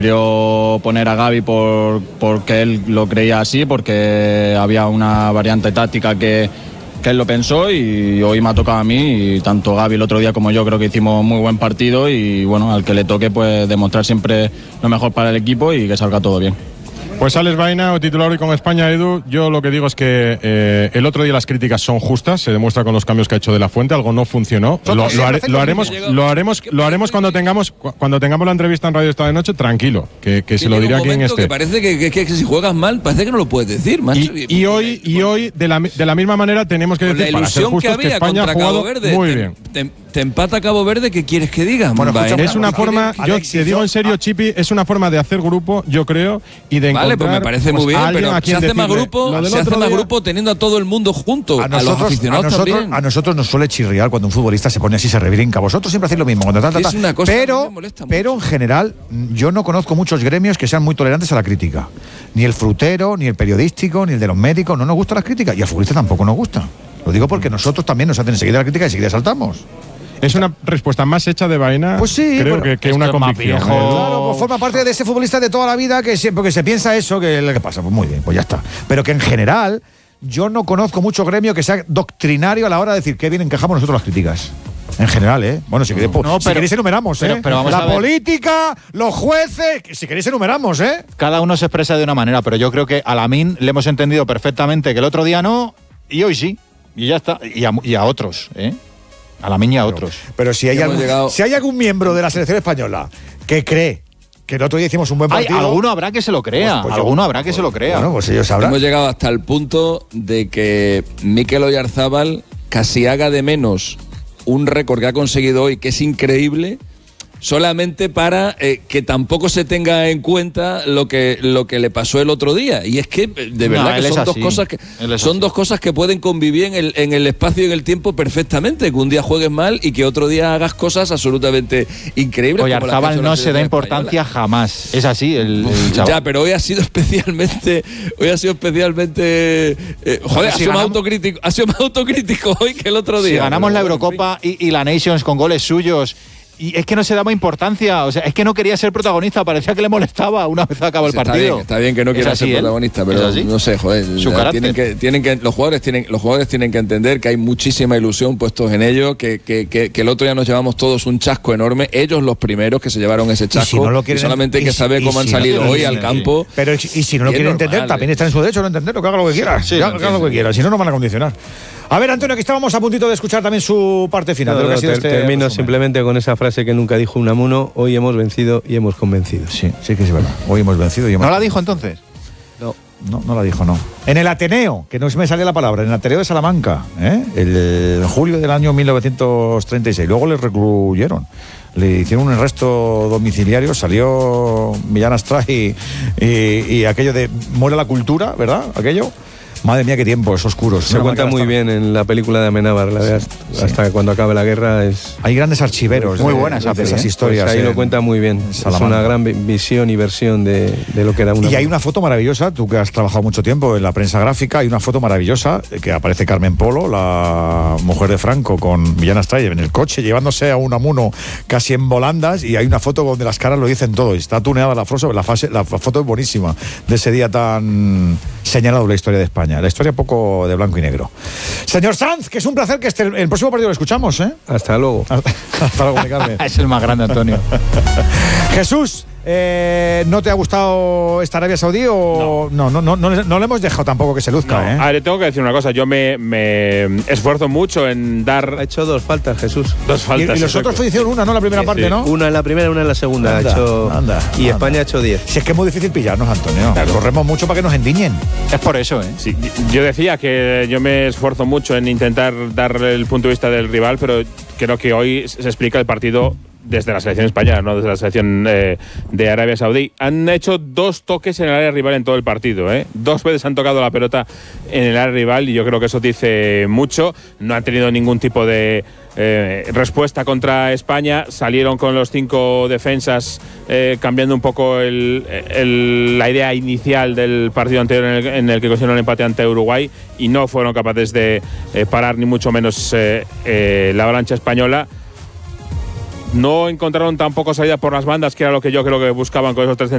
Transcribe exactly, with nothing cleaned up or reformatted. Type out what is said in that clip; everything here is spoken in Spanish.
Quería poner a Gavi por, porque él lo creía así, porque había una variante táctica que, que él lo pensó y hoy me ha tocado a mí, y tanto Gavi el otro día como yo creo que hicimos muy buen partido y bueno, al que le toque pues demostrar siempre lo mejor para el equipo y que salga todo bien. Pues Alex Baena, titular hoy con España, Edu. Yo lo que digo es que eh, el otro día las críticas son justas, se demuestra con los cambios que ha hecho De la Fuente, algo no funcionó. Lo, lo, hare, lo haremos, lo haremos, lo haremos cuando tengamos cuando tengamos la entrevista en Radio Esta de Noche, tranquilo, que, que se lo dirá quien esté. Que parece que, que, que, que si juegas mal, parece que no lo puedes decir, macho. Y, y hoy, y hoy de, la, de la misma manera tenemos que decir, para ser justos, que, que España ha jugado Verde, muy te, bien. Te, te empata Cabo Verde, ¿qué quieres que diga? Bueno, escucha, es una forma, yo te digo en serio, Chipi, es una forma de hacer grupo, yo creo, y de encontrar. Vale, pues me parece muy bien, pero se hace más grupo, se hace más grupo teniendo a todo el mundo junto, a, nosotros, a los aficionados a nosotros, también. A nosotros nos suele chirriar cuando un futbolista se pone así, se rebrinca. Vosotros siempre hacéis lo mismo. Cuando ta, ta, ta. Es una cosa pero, que me molesta pero mucho. En general, yo no conozco muchos gremios que sean muy tolerantes a la crítica. Ni el frutero, ni el periodístico, ni el de los médicos. No nos gustan las críticas. Y al futbolista tampoco nos gusta. Lo digo porque nosotros también nos hacen enseguida la crítica y enseguida saltamos. Es una respuesta más hecha de Baena, pues sí, creo que, que una convicción. Claro, pues forma parte de ese futbolista de toda la vida que siempre que se piensa eso, que ¿qué pasa? Pues muy bien, pues ya está. Pero que en general, yo no conozco mucho gremio que sea doctrinario a la hora de decir qué bien encajamos nosotros las críticas. En general, ¿eh? Bueno, si queréis, no, si queréis enumeramos, ¿eh? Pero, pero vamos la a ver. política, los jueces, si queréis enumeramos, ¿eh? Cada uno se expresa de una manera, pero yo creo que a Lamine le hemos entendido perfectamente que el otro día no y hoy sí. Y ya está. Y a, y a otros, ¿eh? A Lamine y a otros. Pero, pero si, hay algún, llegado... si hay algún miembro de la selección española que cree que el otro día hicimos un buen partido. Hay, alguno habrá que se lo crea. Pues, pues alguno yo, habrá que pues, se lo crea. Bueno, pues ellos sabrán. Hemos llegado hasta el punto de que Mikel Oyarzábal casi haga de menos un récord que ha conseguido hoy, que es increíble, solamente para eh, que tampoco se tenga en cuenta lo que lo que le pasó el otro día. Y es que de verdad no, que son dos cosas que son dos cosas que pueden convivir en el, en el espacio y en el tiempo perfectamente. Que un día juegues mal y que otro día hagas cosas absolutamente increíbles. Oyarzábal no se da importancia española. Jamás. Es así el, el chaval. Ya, pero hoy ha sido especialmente hoy ha sido especialmente eh, joder, si ha sido más autocrítico, ha sido más autocrítico hoy que el otro día. Si ganamos pero, la Eurocopa en fin. y, y la Nations con goles suyos. Y es que no se daba importancia, o sea, es que no quería ser protagonista, parecía que le molestaba una vez acabó el está partido. Bien, está bien que no quiera ser protagonista, pero no sé, joder, su tienen que, tienen que, los jugadores tienen, los jugadores tienen que entender que hay muchísima ilusión puestos en ello, que, que, que, que el otro día nos llevamos todos un chasco enorme, ellos los primeros que se llevaron ese chasco, y, si no lo quieren, y solamente hay que saber cómo si han salido no hoy al campo. Pero y si no lo quieren normal, entender, también está en su derecho de no entenderlo, que haga lo que quiera, sí, que haga, sí, haga lo que quiera, si no nos van a condicionar. A ver, Antonio, que estábamos a puntito de escuchar también su parte final. No, de lo que no, ha sido ter, este termino resumen. simplemente con esa frase que nunca dijo Unamuno: hoy hemos vencido y hemos convencido. Sí, sí que es verdad. Hoy hemos vencido y hemos... ¿No la dijo entonces? No. No, no la dijo, no. En el Ateneo, que no se me salía la palabra, en el Ateneo de Salamanca, ¿eh? el, el julio del año mil novecientos treinta y seis. Luego le recluyeron. Le hicieron un arresto domiciliario, salió Millán Astray y, y, y aquello de muere la cultura, ¿verdad? Aquello. Madre mía, qué tiempos oscuros. Se cuenta muy bien en la película de Amenábar, la de hasta, sí. hasta que cuando acabe la guerra es... Hay grandes archiveros. Muy de, buenas de, de esas historias. Pues ahí en, lo cuenta muy bien. Es una gran visión y versión de, de lo que era una... Y hay una foto maravillosa, tú que has trabajado mucho tiempo en la prensa gráfica, hay una foto maravillosa que aparece Carmen Polo, la mujer de Franco, con Millán Astray en el coche, llevándose a Unamuno casi en volandas, y hay una foto donde las caras lo dicen todo, y está tuneada la foto, la, fase, la foto es buenísima, de ese día tan señalado en la historia de España. La historia poco de blanco y negro. Señor Sanz, que es un placer que esté el, el próximo partido lo escuchamos, ¿eh? Hasta luego. Hasta luego, Carmen. Es el más grande, Antonio. Jesús, eh, ¿no te ha gustado esta Arabia Saudí o no? No, no, no, no, no le hemos dejado tampoco que se luzca, no. ¿eh? A ver, tengo que decir una cosa. Yo me, me esfuerzo mucho en dar... Ha hecho dos faltas, Jesús. Dos faltas. Y, y los otros hicieron una, ¿no? La primera sí, parte, sí. ¿no? Una en la primera y una en la segunda. Anda, ha hecho, anda, y anda. España ha hecho diez. Si es que es muy difícil pillarnos, Antonio. Claro. Corremos mucho para que nos endiñen. Es por eso, ¿eh? Sí, yo decía que yo me esfuerzo mucho en intentar dar el punto de vista del rival, pero creo que hoy se explica el partido desde la selección española, no desde la selección eh, de Arabia Saudí. Han hecho dos toques en el área rival en todo el partido, ¿eh? Dos veces han tocado la pelota en el área rival y yo creo que eso dice mucho. No han tenido ningún tipo de eh, respuesta contra España. Salieron con los cinco defensas eh, cambiando un poco el, el, la idea inicial del partido anterior en el, en el que consiguieron el empate ante Uruguay y no fueron capaces de eh, parar ni mucho menos eh, eh, la avalancha española. No encontraron tampoco salida por las bandas, que era lo que yo creo que buscaban con esos tres